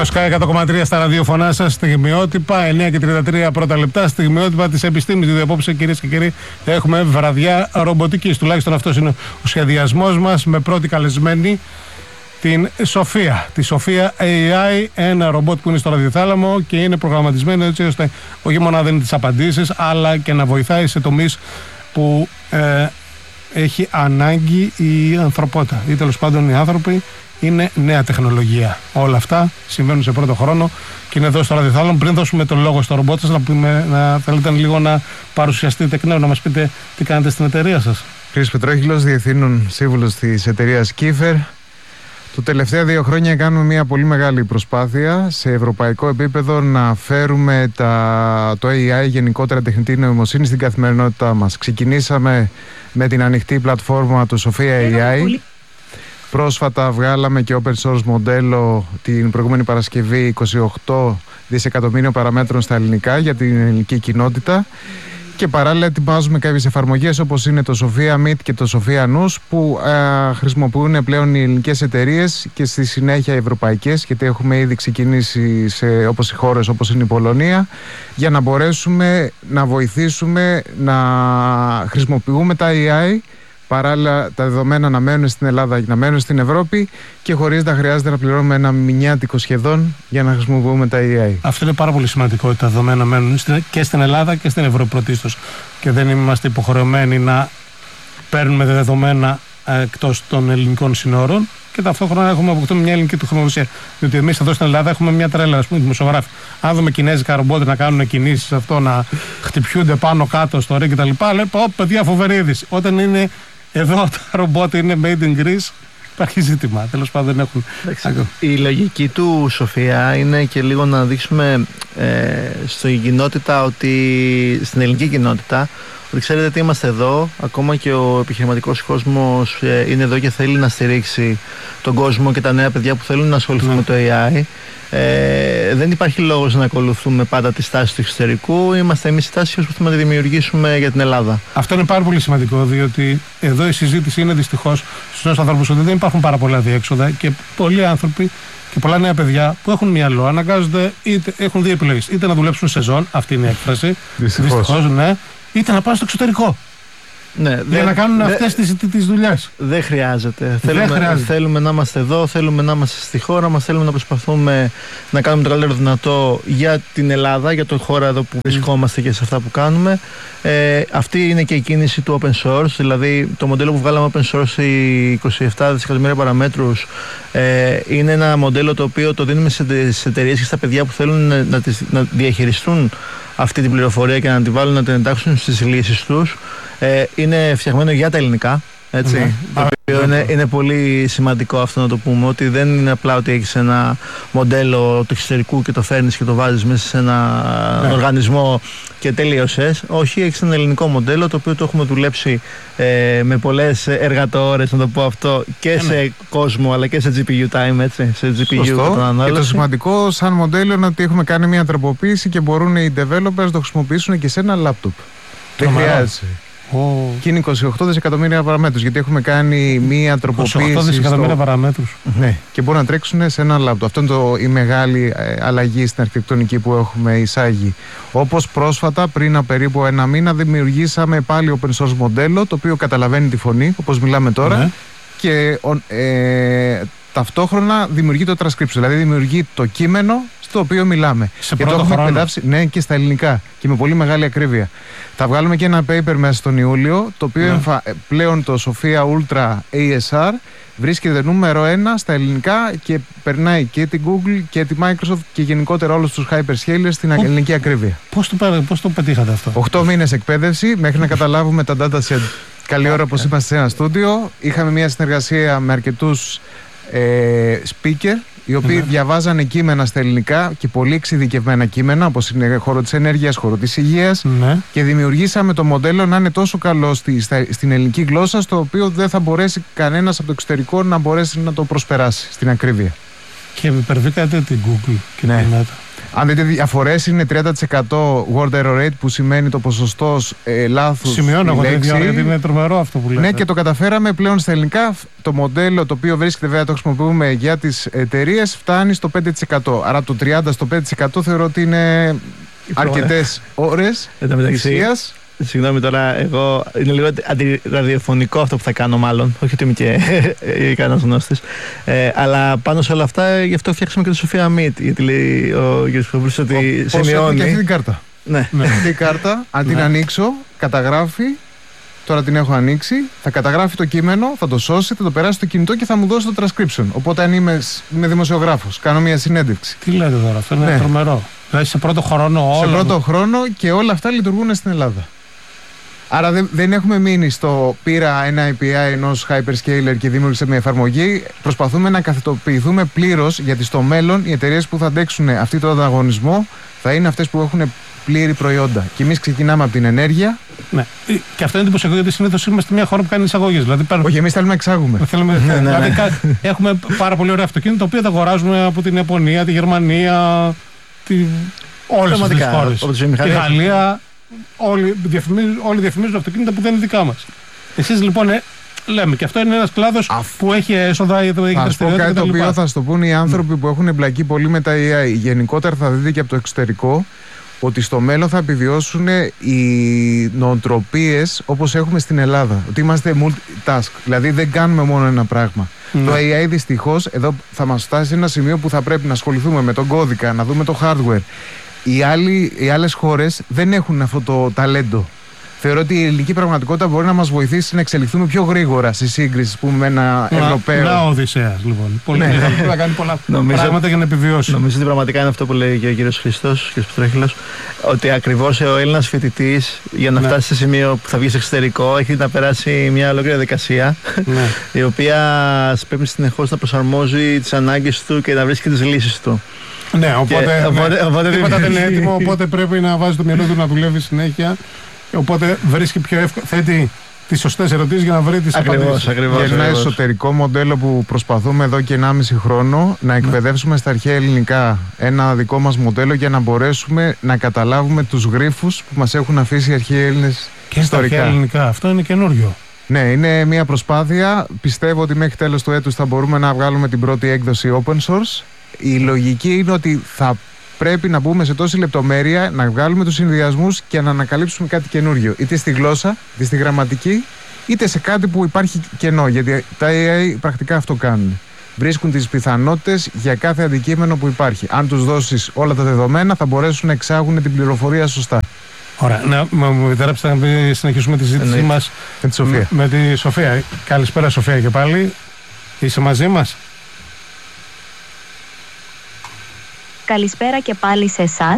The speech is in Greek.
Radio Sky 100,3 στα ραδιοφωνά σας, στιγμιότυπα 9:33 πρώτα λεπτά, στιγμιότυπα της επιστήμης. Δηλαδή απόψε, κυρίες και κύριοι, έχουμε βραδιά ρομποτικής. Τουλάχιστον αυτός είναι ο σχεδιασμός μας, με πρώτη καλεσμένη την Σοφία. Τη Σοφία AI, ένα ρομπότ που είναι στο ραδιοθάλαμο και είναι προγραμματισμένο έτσι ώστε όχι μόνο να δίνει τις απαντήσεις, αλλά και να βοηθάει σε τομείς που έχει ανάγκη η ανθρωπότητα ή τέλος πάντων οι άνθρωποι. Είναι νέα τεχνολογία. Όλα αυτά συμβαίνουν σε πρώτο χρόνο και είναι εδώ στο ραδιοθάλαμο. Πριν δώσουμε τον λόγο στο ρομπότ σας, να θέλετε λίγο να παρουσιαστείτε εκ νέου, να μας πείτε τι κάνετε στην εταιρεία σας. Κύριος Πετρόχυλος, Διευθύνων Σύμβουλος της εταιρείας Kiefer. Τα τελευταία 2 χρόνια κάνουμε μια πολύ μεγάλη προσπάθεια σε ευρωπαϊκό επίπεδο να φέρουμε το AI, γενικότερα τεχνητή νοημοσύνη, στην καθημερινότητά μας. Ξεκινήσαμε με την ανοιχτή πλατφόρμα του Σοφία AI. Πρόσφατα βγάλαμε και open source μοντέλο την προηγούμενη Παρασκευή 28 δισεκατομμύριων παραμέτρων στα ελληνικά για την ελληνική κοινότητα. Και παράλληλα ετοιμάζουμε κάποιες εφαρμογές όπως είναι το Σοφία Meet και το Σοφία News που χρησιμοποιούν πλέον οι ελληνικές εταιρείες και στη συνέχεια οι ευρωπαϊκές, γιατί έχουμε ήδη ξεκινήσει όπως οι χώρες όπως είναι η Πολωνία, για να μπορέσουμε να βοηθήσουμε να χρησιμοποιούμε τα AI, παράλληλα τα δεδομένα να μένουν στην Ελλάδα και να μένουν στην Ευρώπη και χωρίς να χρειάζεται να πληρώνουμε ένα μηνιάτικο σχεδόν για να χρησιμοποιούμε τα AI. Αυτό είναι πάρα πολύ σημαντικό, ότι τα δεδομένα μένουν και στην Ελλάδα και στην Ευρώπη πρωτίστως. Και δεν είμαστε υποχρεωμένοι να παίρνουμε δεδομένα εκτός των ελληνικών συνόρων και ταυτόχρονα έχουμε αποκτήσει μια ελληνική τεχνολογία. Διότι εμείς εδώ στην Ελλάδα έχουμε μια τρέλα, ας πούμε, δημοσιογράφοι. Αν δούμε κινέζικα ρομπότ να κάνουν κινήσεις, αυτό να χτυπιούνται πάνω κάτω στο ρί κτλ. Λέει, παιδιά, φοβερή είδηση. Όταν είναι εδώ τα ρομπότ είναι made in Greece, υπάρχει ζήτημα. Τέλος πάντων έχουν. Η λογική του, Σοφία, είναι και λίγο να δείξουμε στην κοινότητα, στην ελληνική κοινότητα, ότι ξέρετε τι, είμαστε εδώ. Ακόμα και ο επιχειρηματικός κόσμος είναι εδώ και θέλει να στηρίξει τον κόσμο και τα νέα παιδιά που θέλουν να ασχοληθούν με το AI. Δεν υπάρχει λόγος να ακολουθούμε πάντα τη στάση του εξωτερικού. Είμαστε εμείς η τάση και προσπαθούμε να τη δημιουργήσουμε για την Ελλάδα. Αυτό είναι πάρα πολύ σημαντικό, διότι εδώ η συζήτηση είναι δυστυχώς στους νέους ανθρώπους ότι δεν υπάρχουν πάρα πολλά διέξοδα και πολλοί άνθρωποι και πολλά νέα παιδιά που έχουν μυαλό αναγκάζονται, είτε έχουν 2 επιλογές. Είτε να δουλέψουν σεζόν, αυτή είναι η έκφραση. Δυστυχώς, ναι. Είτε να πάνε στο εξωτερικό. Ναι, για να κάνουν αυτές τις δουλειές. Δεν χρειάζεται. Χρειάζεται. Θέλουμε να είμαστε εδώ, θέλουμε να είμαστε στη χώρα μας, θέλουμε να προσπαθούμε να κάνουμε το καλύτερο δυνατό για την Ελλάδα, για τη χώρα εδώ που βρισκόμαστε και σε αυτά που κάνουμε. Αυτή είναι και η κίνηση του open source, δηλαδή το μοντέλο που βγάλαμε open source, οι 27 δισεκατομμύρια παραμέτρους, είναι ένα μοντέλο το οποίο το δίνουμε στις εταιρείες και στα παιδιά που θέλουν να διαχειριστούν αυτή την πληροφορία και να την βάλουν, να την εντάξουν στις λύσεις τους. Είναι φτιαγμένο για τα ελληνικά, έτσι, το οποίο είναι πολύ σημαντικό αυτό να το πούμε, ότι δεν είναι απλά ότι έχεις ένα μοντέλο του εξωτερικού και το φέρνεις και το βάζεις μέσα σε ένα οργανισμό και τελείωσες. Όχι, έχεις ένα ελληνικό μοντέλο το οποίο το έχουμε δουλέψει με πολλές εργατόρες, να το πω αυτό, και σε κόσμο αλλά και σε GPU time, έτσι, σε GPU κατανάλωση. Και το σημαντικό σαν μοντέλο είναι ότι έχουμε κάνει μια τροποποίηση και μπορούν οι developers να το χρησιμοποιήσουν και σε ένα laptop. Δεν χρειάζεται. Και είναι 28 δισεκατομμύρια παραμέτρους, γιατί έχουμε κάνει μία τροποποίηση. 28 δισεκατομμύρια παραμέτρους. Ναι, και μπορούν να τρέξουν σε ένα λάπτοπ. Αυτό είναι η μεγάλη αλλαγή στην αρχιτεκτονική που έχουμε εισάγει. Όπως πρόσφατα, πριν από περίπου 1 μήνα, δημιουργήσαμε πάλι open source μοντέλο, το οποίο καταλαβαίνει τη φωνή, όπως μιλάμε τώρα, και ταυτόχρονα δημιουργεί το transcription, δηλαδή δημιουργεί το κείμενο στο οποίο μιλάμε. Και το έχουμε εκπαιδεύσει και στα ελληνικά και με πολύ μεγάλη ακρίβεια. Θα βγάλουμε και ένα paper μέσα τον Ιούλιο, το οποίο πλέον το Sophia Ultra ASR βρίσκεται νούμερο 1 στα ελληνικά και περνάει και την Google και τη Microsoft και γενικότερα όλους τους hyperscalers στην ελληνική ακρίβεια. Πώς το πετύχατε αυτό? 8 μήνες εκπαίδευση μέχρι να καταλάβουμε τα dataset. Καλή ώρα πως είμαστε σε ένα στούντιο. Είχαμε μια συνεργασία με αρκετούς speaker, οι οποίοι διαβάζανε κείμενα στα ελληνικά και πολύ εξειδικευμένα κείμενα, όπως είναι χώρο της ενέργειας, χώρο της υγείας, και δημιουργήσαμε το μοντέλο να είναι τόσο καλό στην ελληνική γλώσσα, στο οποίο δεν θα μπορέσει κανένας από το εξωτερικό να μπορέσει να το προσπεράσει στην ακρίβεια. Και υπερβήκατε την Google και την Meta. Αν δείτε διαφορές, είναι 30% word error rate, που σημαίνει το ποσοστό λάθους. Σημειώνω εγώ γιατί είναι τρομερό αυτό που λέτε. Ναι, και το καταφέραμε πλέον στα ελληνικά. Το μοντέλο το οποίο βρίσκεται, βέβαια το χρησιμοποιούμε για τις εταιρείες, φτάνει στο 5%. Άρα το 30% στο 5% θεωρώ ότι είναι αρκετές ώρες θυσίας. Συγγνώμη τώρα, εγώ είναι λίγο αντιραδιοφωνικό αυτό που θα κάνω, μάλλον. Όχι ότι είμαι και κανένας γνώστης. Αλλά πάνω σε όλα αυτά, γι' αυτό φτιάξαμε και τη Σοφία Meet. Γιατί λέει ο κ. Χρυμπρούς ότι σημειώνει. Και αυτή την κάρτα. Ναι. Αυτή η κάρτα, αν την ανοίξω, καταγράφει. Τώρα την έχω ανοίξει. Θα καταγράφει το κείμενο, θα το σώσει, θα το περάσει στο κινητό και θα μου δώσει το transcription. Οπότε, αν είμαι δημοσιογράφος, κάνω μια συνέντευξη. Τι λέτε τώρα, αυτό είναι τρομερό. Δηλαδή σε πρώτο χρόνο όλα. Σε πρώτο χρόνο, και όλα αυτά λειτουργούν στην Ελλάδα. Άρα δεν έχουμε μείνει στο πήρα ένα API ενός hyperscaler και δημιούργησε μια εφαρμογή. Προσπαθούμε να καθετοποιηθούμε πλήρως, γιατί στο μέλλον οι εταιρείες που θα αντέξουν αυτή τον ανταγωνισμό θα είναι αυτές που έχουν πλήρη προϊόντα. Και εμείς ξεκινάμε από την ενέργεια. Ναι. Και αυτό είναι εντυπωσιακό, γιατί συνήθως είμαστε μια χώρα που κάνει εισαγωγές. Δηλαδή, όχι, εμείς θέλουμε να εξάγουμε. Δηλαδή, έχουμε πάρα πολύ ωραία αυτοκίνητα, τα οποία τα αγοράζουμε από την Ιαπωνία, τη Γερμανία, όλες τις χώρες. Τη Γαλλία. Όλοι διαφημίζουν αυτοκίνητα που δεν είναι δικά μας. Εσείς λοιπόν λέμε, και αυτό είναι ένας κλάδος που έχει έσοδα, έχει δραστηριότητα. Θα πω κάτι το οποίο θα στο πούνε οι άνθρωποι που έχουν εμπλακεί πολύ με τα AI. Γενικότερα θα δείτε και από το εξωτερικό ότι στο μέλλον θα επιβιώσουν οι νοοτροπίες όπως έχουμε στην Ελλάδα. Ότι είμαστε multitask, δηλαδή δεν κάνουμε μόνο ένα πράγμα. Το AI δυστυχώς εδώ θα μας φτάσει σε ένα σημείο που θα πρέπει να ασχοληθούμε με τον κώδικα, να δούμε το hardware. Οι άλλες χώρες δεν έχουν αυτό το ταλέντο. Θεωρώ ότι η ελληνική πραγματικότητα μπορεί να μας βοηθήσει να εξελιχθούμε πιο γρήγορα στη σύγκριση με ένα Ευρωπαίο. Να Οδυσσέας, λοιπόν. Πολύ θα κάνει πολλά πράγματα για να επιβιώσει. Νομίζω ότι πραγματικά είναι αυτό που λέει και ο κύριος Χριστός, ο κ. Πετρέχυλος, ότι ακριβώς ο Έλληνας φοιτητής για να φτάσει σε σημείο που θα βγει στο εξωτερικό έχει να περάσει μια ολόκληρη διαδικασία, η οποία πρέπει συνεχώς να προσαρμόζει τις ανάγκες του και να βρίσκει τις λύσεις του. Ναι, οπότε τίποτα δεν είναι έτοιμο, οπότε πρέπει να βάζει το μυαλό του να δουλεύει συνέχεια. Οπότε βρίσκει πιο εύκολα, θέτει τις σωστές ερωτήσεις για να βρει τις απαντήσεις. Για ένα εσωτερικό μοντέλο που προσπαθούμε εδώ και 1,5 χρόνο να εκπαιδεύσουμε στα αρχαία ελληνικά ένα δικό μας μοντέλο για να μπορέσουμε να καταλάβουμε τους γρίφους που μας έχουν αφήσει οι αρχαίοι Έλληνες και ιστορικά. Στα αρχαία ελληνικά, αυτό είναι καινούριο. Ναι, είναι μια προσπάθεια. Πιστεύω ότι μέχρι τέλος του έτους θα μπορούμε να βγάλουμε την πρώτη έκδοση open source. Η λογική είναι ότι θα πρέπει να μπούμε σε τόση λεπτομέρεια, να βγάλουμε τους συνδυασμούς και να ανακαλύψουμε κάτι καινούριο. Είτε στη γλώσσα, είτε στη γραμματική, είτε σε κάτι που υπάρχει κενό. Γιατί τα AI πρακτικά αυτό κάνουν. Βρίσκουν τις πιθανότητες για κάθε αντικείμενο που υπάρχει. Αν τους δώσεις όλα τα δεδομένα, θα μπορέσουν να εξάγουν την πληροφορία σωστά. Ωραία. Να μου επιτρέψετε να συνεχίσουμε τη συζήτησή μας με τη Σοφία. Καλησπέρα, Σοφία, και πάλι. Είσαι μαζί μας? Καλησπέρα και πάλι σε εσάς.